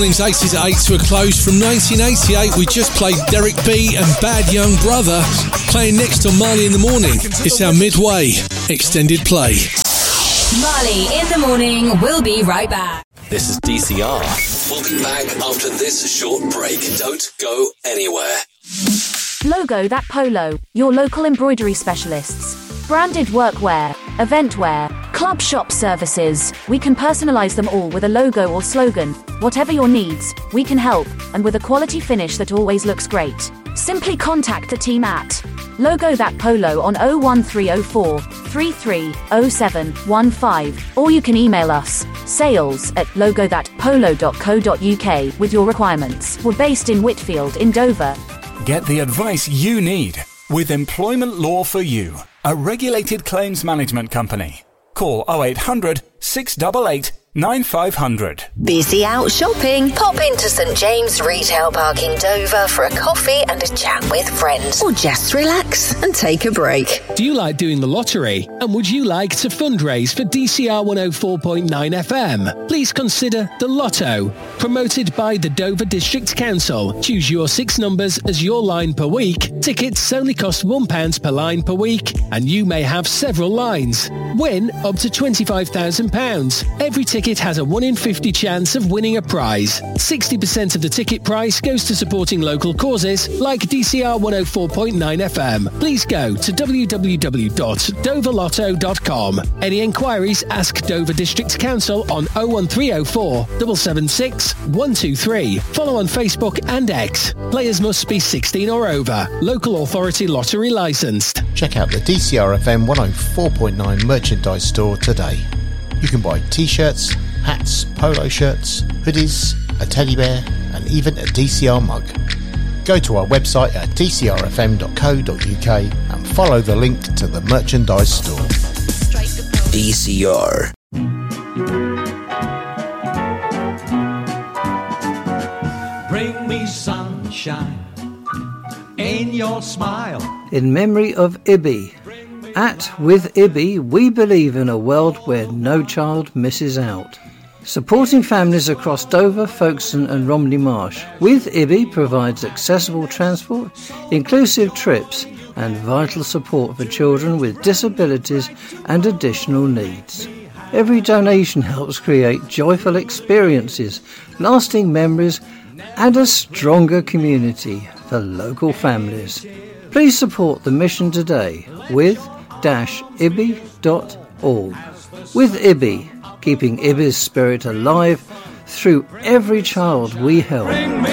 morning's Aces at 8 to a close. From 1988, we just played Derek B and Bad Young Brother, playing next on Marley in the Morning. It's our midway extended play. Marley in the Morning, we'll be right back. This is DCR. We'll be back after this short break. Don't go anywhere. Logo That Polo, your local embroidery specialists. Branded workwear, event wear, club shop services. We can personalize them all with a logo or slogan. Whatever your needs, we can help, and with a quality finish that always looks great. Simply contact the team at Logo That Polo on 01304 330715, or you can email us sales@logothatpolo.co.uk with your requirements. We're based in Whitfield in Dover. Get the advice you need with Employment Law for You, a regulated claims management company. Call 0800 688 9500. Busy out shopping? Pop into St James Retail Park in Dover for a coffee and a chat with friends. Or just relax and take a break. Do you like doing the lottery? And would you like to fundraise for DCR 104.9 FM? Please consider the Lotto. Promoted by the Dover District Council. Choose your 6 numbers as your line per week. Tickets only cost £1 per line per week, and you may have several lines. Win up to £25,000. Every ticket has a 1 in 50 chance of winning a prize. 60% of the ticket price goes to supporting local causes like DCR 104.9 FM. Please go to www.doverlotto.com. Any enquiries, ask Dover District Council on 01304 776 123. Follow on Facebook and X. Players must be 16 or over. Local authority lottery licensed. Check out the DCR FM 104.9 merchandise store today. You can buy t-shirts, hats, polo shirts, hoodies, a teddy bear, and even a DCR mug. Go to our website at dcrfm.co.uk and follow the link to the merchandise store. DCR. Bring me sunshine in your smile. In memory of Ibby. At With Ibby, we believe in a world where no child misses out. Supporting families across Dover, Folkestone and Romney Marsh, With Ibby provides accessible transport, inclusive trips and vital support for children with disabilities and additional needs. Every donation helps create joyful experiences, lasting memories and a stronger community for local families. Please support the mission today with ibby.org. With Ibby, keeping Ibby's spirit alive through every child we help.